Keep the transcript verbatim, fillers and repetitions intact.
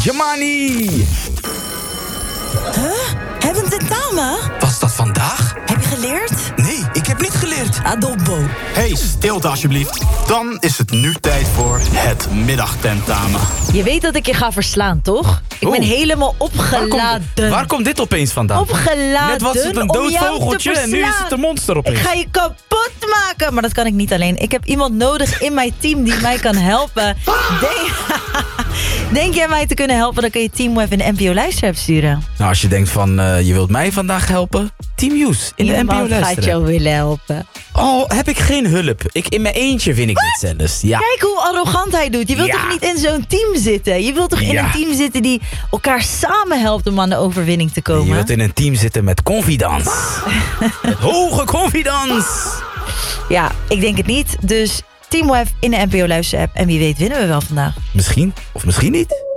Jamani! Huh? Hebben we een tentamen? Was dat vandaag? Heb je geleerd? Nee, ik heb niet geleerd. Adobbo. Hey, stilte alsjeblieft. Dan is het nu tijd voor het middagtentamen. Je weet dat ik je ga verslaan, toch? Ik ben Oeh. helemaal opgeladen. Waar komt, waar komt dit opeens vandaan? Opgeladen. Net was het een om dood jou te vogeltje en nu is verslaan. het een monster opeens. Ik ga je kapot maken. Maar dat kan ik niet alleen. Ik heb iemand nodig in mijn team die mij kan helpen. Denk, Denk jij mij te kunnen helpen, dan kun je Teamweb in de N P O-luisterapp sturen. Nou, als je denkt van, uh, je wilt mij vandaag helpen... Team Use in de N P Iemand O-luisterapp. gaat jou willen helpen. Oh, heb ik geen hulp. Ik, in mijn eentje vind ik dit zelfs. Ja. Kijk hoe arrogant hij doet. Je wilt Ja. toch niet in zo'n team zitten? Je wilt toch in Ja. een team zitten die elkaar samen helpt om aan de overwinning te Je komen? wilt in een team zitten met confidence. Met hoge confidence. Ja, ik denk het niet. Dus Teamweb in de N P O-luisterapp. En wie weet winnen we wel vandaag. Misschien, of misschien niet.